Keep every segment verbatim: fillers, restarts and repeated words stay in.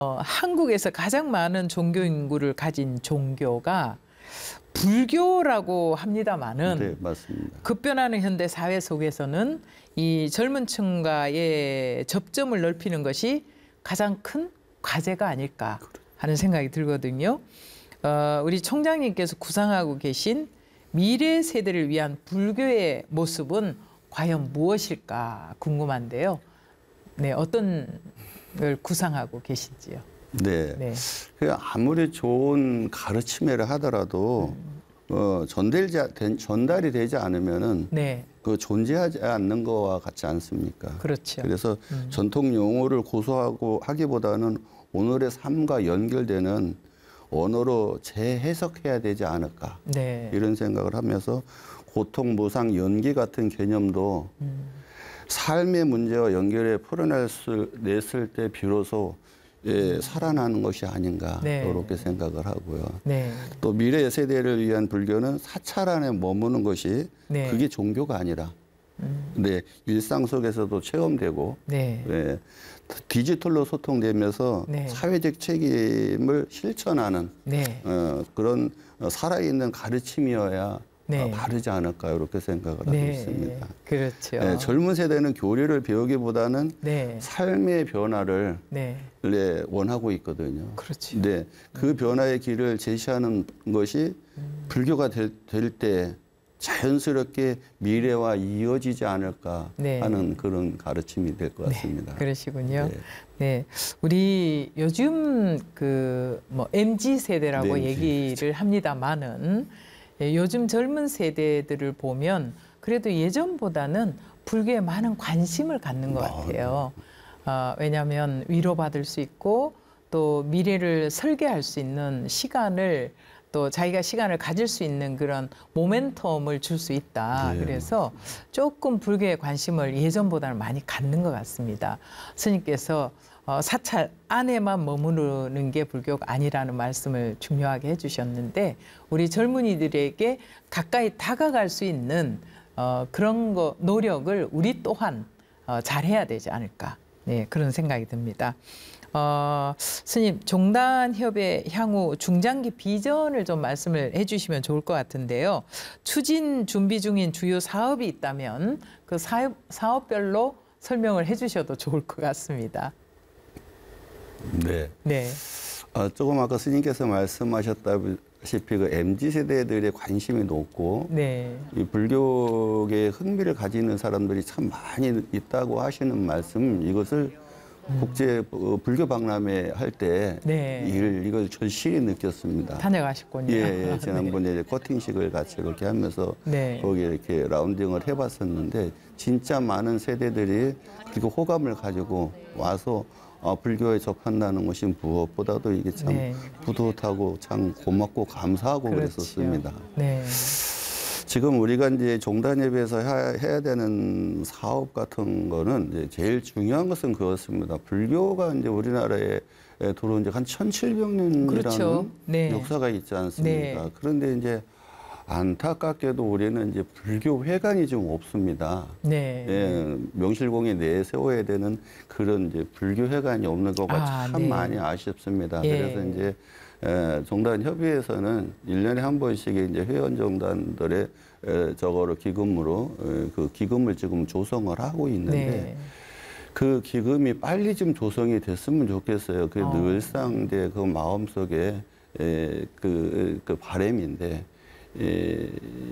어, 한국에서 가장 많은 종교 인구를 가진 종교가 불교라고 합니다마는 네, 맞습니다. 급변하는 현대 사회 속에서는 이 젊은 층과의 접점을 넓히는 것이 가장 큰 과제가 아닐까 하는 생각이 들거든요. 어, 우리 총장님께서 구상하고 계신 미래 세대를 위한 불교의 모습은 과연 무엇일까 궁금한데요. 네, 어떤 걸 구상하고 계신지요? 네. 네. 그 아무리 좋은 가르침이라 하더라도 음. 어, 전달지, 전달이 되지 않으면은 네. 그 존재하지 않는 거와 같지 않습니까? 그렇죠. 그래서 음. 전통 용어를 고수하고 하기보다는 오늘의 삶과 연결되는 언어로 재해석해야 되지 않을까. 네. 이런 생각을 하면서 고통, 무상, 연기 같은 개념도 음. 삶의 문제와 연결해 풀어냈을 때 비로소 예, 살아나는 것이 아닌가 네. 이렇게 생각을 하고요. 네. 또 미래 세대를 위한 불교는 사찰 안에 머무는 것이 네. 그게 종교가 아니라 음. 네, 일상 속에서도 체험되고 네. 네, 디지털로 소통되면서 네. 사회적 책임을 실천하는 네. 어, 그런 살아있는 가르침이어야 네. 어, 바르지 않을까 이렇게 생각을 하고 네. 있습니다. 그렇죠. 네, 젊은 세대는 교리를 배우기보다는 네. 삶의 변화를 네. 네, 원하고 있거든요. 그렇죠. 네, 그 변화의 길을 제시하는 것이 음. 불교가 될 때 자연스럽게 미래와 이어지지 않을까 네. 하는 그런 가르침이 될 것 같습니다. 네, 그러시군요. 네. 네, 우리 요즘 그 뭐 엠지 세대라고 네, 얘기를 합니다만은 요즘 젊은 세대들을 보면 그래도 예전보다는 불교에 많은 관심을 갖는 것 같아요. 어, 왜냐하면 위로받을 수 있고 또 미래를 설계할 수 있는 시간을 또 자기가 시간을 가질 수 있는 그런 모멘텀을 줄 수 있다. 네. 그래서 조금 불교에 관심을 예전보다는 많이 갖는 것 같습니다. 스님께서 어, 사찰 안에만 머무르는 게 불교가 아니라는 말씀을 중요하게 해주셨는데 우리 젊은이들에게 가까이 다가갈 수 있는 어, 그런 거 노력을 우리 또한 어, 잘해야 되지 않을까. 네, 그런 생각이 듭니다. 어, 스님, 종단협의 향후 중장기 비전을 좀 말씀을 해주시면 좋을 것 같은데요. 추진 준비 중인 주요 사업이 있다면 그 사업, 사업별로 설명을 해주셔도 좋을 것 같습니다. 네. 네. 어, 조금 아까 스님께서 말씀하셨다시피 그 엠지 세대들의 관심이 높고 네. 이 불교계에 흥미를 가지는 사람들이 참 많이 있다고 하시는 말씀 이것을 음. 국제 불교 박람회 할 때 네. 이걸, 이걸 절실히 느꼈습니다. 다녀가셨군요. 예, 예. 지난번에 네. 커팅식을 같이 이렇게 하면서 네. 거기에 이렇게 라운딩을 해봤었는데 진짜 많은 세대들이 그리고 호감을 가지고 와서 어, 불교에 접한다는 것이 무엇보다도 이게 참 네. 뿌듯하고 참 고맙고 감사하고 그렇죠. 그랬었습니다. 네. 지금 우리가 이제 종단협에서 해야 되는 사업 같은 거는 이제 제일 중요한 것은 그렇습니다. 불교가 이제 우리나라에 들어온 지 한 천칠백 년이라는 그렇죠. 네. 역사가 있지 않습니까? 네. 그런데 이제 안타깝게도 우리는 이제 불교 회관이 좀 없습니다. 네. 예, 명실공히 내세워야 되는 그런 이제 불교 회관이 없는 거가 아, 참 네. 많이 아쉽습니다. 예. 그래서 이제 에, 종단 협의회에서는 일 년에 한 번씩 이제 회원 종단들의 에, 저거를 기금으로 에, 그 기금을 지금 조성을 하고 있는데 네. 그 기금이 빨리 좀 조성이 됐으면 좋겠어요. 그게 어. 늘상 이제 그 마음속에 에, 그, 그 바람인데. 예,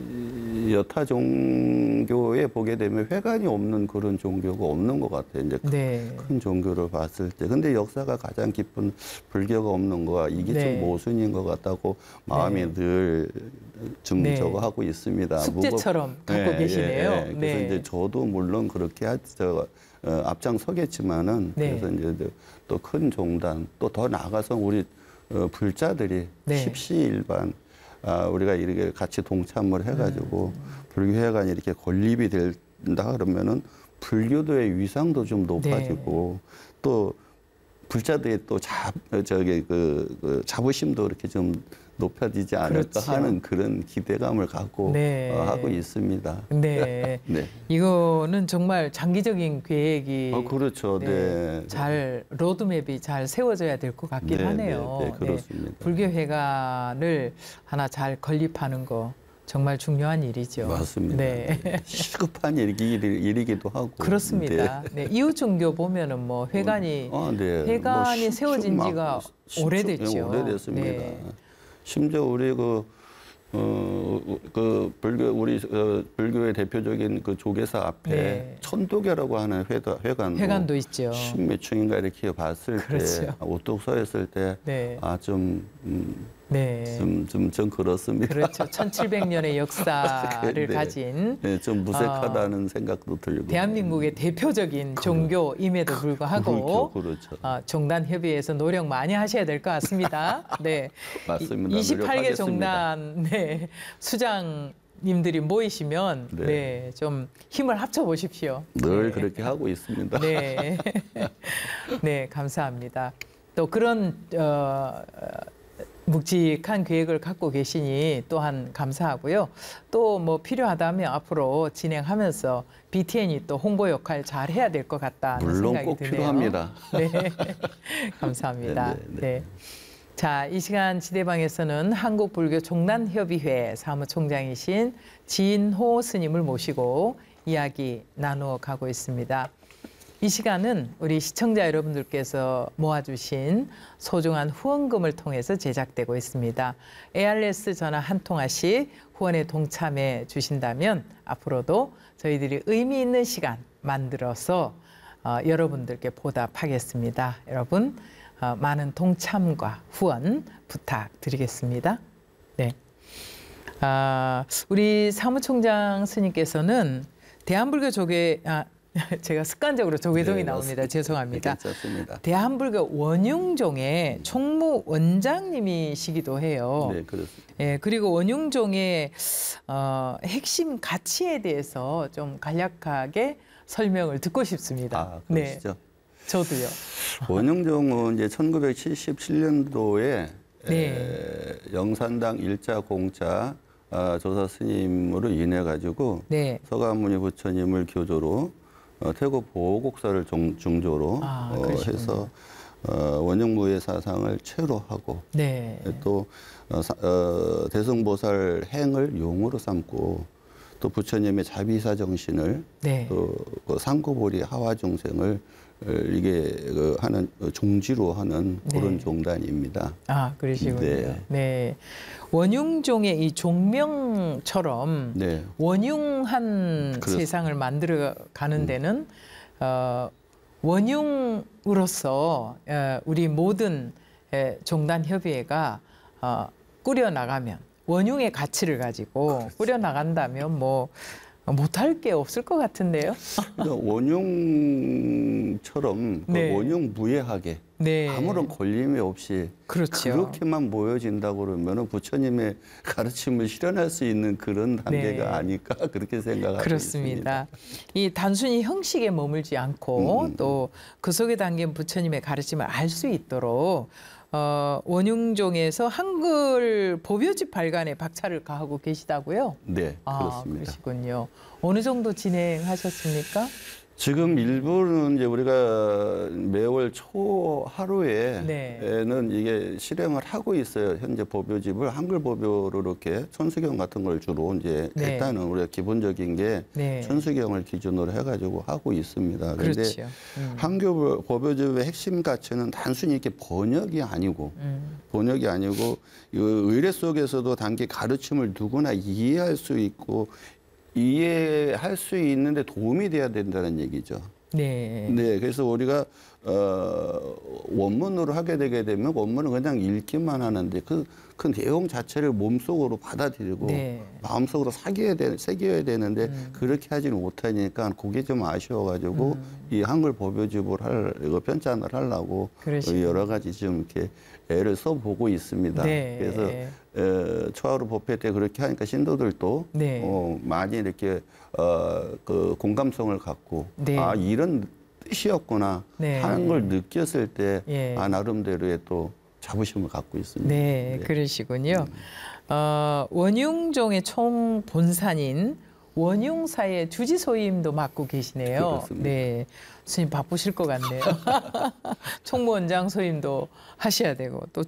여타 종교에 보게 되면 회관이 없는 그런 종교가 없는 것 같아요. 이제 네. 큰 종교를 봤을 때. 근데 역사가 가장 깊은 불교가 없는 거와 이게 네. 좀 모순인 것 같다고 마음이 네. 늘 좀 네. 저거 하고 있습니다. 숙제처럼 무겁... 갖고 네, 계시네요. 예, 예. 그래서 네. 이제 저도 물론 그렇게 하, 저, 어, 앞장서겠지만은 네. 그래서 이제 또 큰 종단 또 더 나아가서 우리 어, 불자들이 네. 십시일반 아, 우리가 이렇게 같이 동참을 해가지고 음. 불교회관이 이렇게 건립이 된다 그러면은 불교도의 위상도 좀 높아지고 네. 또 불자들의 또 자, 저기 그, 그 자부심도 이렇게 좀 높아지지 않을까 그렇죠. 하는 그런 기대감을 갖고 네. 어, 하고 있습니다. 네. 네. 이거는 정말 장기적인 계획이 어, 그렇죠. 네, 네. 잘 로드맵이 잘 세워져야 될 것 같긴 네, 하네요. 네, 네, 그렇습니다. 불교회관을 하나 잘 건립하는 거 정말 중요한 일이죠. 맞습니다. 네. 네. 시급한 일이, 일이기도 하고. 그렇습니다. 네. 네. 이웃 종교 보면은 뭐 회관이 어, 네. 회관이 뭐 세워진 지가 십층, 오래됐죠. 네, 오래됐습니다. 네. 심지어 우리 그, 어, 그 불교 우리 어, 불교의 대표적인 그 조계사 앞에 네. 천도교라고 하는 회관 회관도, 회관도 있죠. 십몇 층인가 이렇게 봤을 그렇죠. 때 오뚝 서 있을 때 네. 아 좀 음, 네. 좀 좀 좀 그렇습니다. 그렇죠. 천칠백 년의 역사를 네. 가진 네, 좀 무색하다는 어, 생각도 들고. 대한민국의 대표적인 그렇, 종교임에도 불구하고 그렇죠, 그렇죠. 어, 종단협의회에서 노력 많이 하셔야 될 것 같습니다. 네, 맞습니다. 이십팔 개 노력하겠습니다. 종단 네, 수장님들이 모이시면 네. 네, 좀 힘을 합쳐 보십시오. 늘 네. 그렇게 하고 있습니다. 네, 네, 감사합니다. 또 그런 어, 묵직한 계획을 갖고 계시니 또한 감사하고요. 또 뭐 필요하다면 앞으로 진행하면서 비티엔이 또 홍보 역할 잘 해야 될 것 같다는 물론 생각이 꼭 드네요. 필요합니다. 네, 감사합니다. 네, 네, 네. 네. 자, 이 시간 지대방에서는 한국불교종단협의회 사무총장이신 진호 스님을 모시고 이야기 나누어 가고 있습니다. 이 시간은 우리 시청자 여러분들께서 모아주신 소중한 후원금을 통해서 제작되고 있습니다. 에이알에스 전화 한 통화씩 후원에 동참해 주신다면 앞으로도 저희들이 의미 있는 시간 만들어서 어, 여러분들께 보답하겠습니다. 여러분 어, 많은 동참과 후원 부탁드리겠습니다. 네, 아, 우리 사무총장 스님께서는 대한불교 조계 아, 제가 습관적으로 조계종이 네, 나옵니다. 죄송합니다. 괜찮습니다. 대한불교 원융종의 총무 원장님이시기도 해요. 네, 그렇습니다. 예, 그리고 원융종의 어, 핵심 가치에 대해서 좀 간략하게 설명을 듣고 싶습니다. 아, 그러시죠? 네, 저도요. 원융종은 이제 천구백칠십칠 년도에 네. 에, 영산당 일자 공자 아, 조사 스님으로 인해 가지고 네. 서가모니 부처님을 교조로 어, 태국 보호국사를 종, 중조로 아, 어, 해서 어, 원흉무예 사상을 체로하고 네. 또 어, 사, 어, 대승보살 행을 용으로 삼고 또 부처님의 자비사 정신을 네. 또 그 상고보리 하와 중생을 이게 그 하는 종지로 하는 네. 그런 종단입니다. 아, 그러시군요. 네. 네. 원융종의 이 종명처럼 네. 원융한 그렇... 세상을 만들어 가는 데는 음. 어, 원융으로서 어, 우리 모든 에, 종단협의회가 어, 꾸려 나가면 원융의 가치를 가지고 그렇지. 꾸려 나간다면 뭐 못할 게 없을 것 같은데요. 그러니까 원흉처럼 네. 그 원흉 무예하게 네. 아무런 걸림이 없이 그렇죠. 그렇게만 모여진다고 그러면 부처님의 가르침을 실현할 수 있는 그런 단계가 네. 아닐까 그렇게 생각하고 그렇습니다. 있습니다. 이 단순히 형식에 머물지 않고 음. 또 그 속에 담긴 부처님의 가르침을 알 수 있도록 어, 원융종에서 한글 법요집 발간에 박차를 가하고 계시다고요? 네, 그렇습니다. 아, 그러시군요. 어느 정도 진행하셨습니까? 지금 일부는 이제 우리가 매월 초 하루에는 네. 이게 실행을 하고 있어요. 현재 법요집을 한글 법요로 이렇게 천수경 같은 걸 주로 이제 네. 일단은 우리가 기본적인 게 네. 천수경을 기준으로 해가지고 하고 있습니다. 그런데 그렇죠. 음. 한글 법요집의 핵심 가치는 단순히 이렇게 번역이 아니고 음. 번역이 아니고 의례 속에서도 담긴 가르침을 누구나 이해할 수 있고. 이해할 수 있는데 도움이 돼야 된다는 얘기죠. 네. 네. 그래서 우리가 어, 원문으로 하게 되게 되면 원문은 그냥 읽기만 하는데 그, 그 내용 자체를 몸속으로 받아들이고 네. 마음속으로 사귀어야 되, 새겨야 되는데 음. 그렇게 하지는 못하니까 그게 좀 아쉬워가지고 음. 이 한글 법요집을 할 이거 편찬을 하려고 그러시군요. 여러 가지 좀 이렇게 애를 써보고 있습니다. 네. 그래서 에, 초하루 법회 때 그렇게 하니까 신도들도 네. 어, 많이 이렇게 어, 그 공감성을 갖고 네. 아 이런 뜻이었구나 네. 하는 걸 느꼈을 때 예. 아, 나름대로의 또 자부심을 갖고 있습니다. 네, 네. 그러시군요. 음. 어, 원융종의 총 본산인 원융사의 주지소임도 맡고 계시네요. 그렇습니다. 네, 스님 바쁘실 것 같네요. 총무원장 소임도 하셔야 되고 또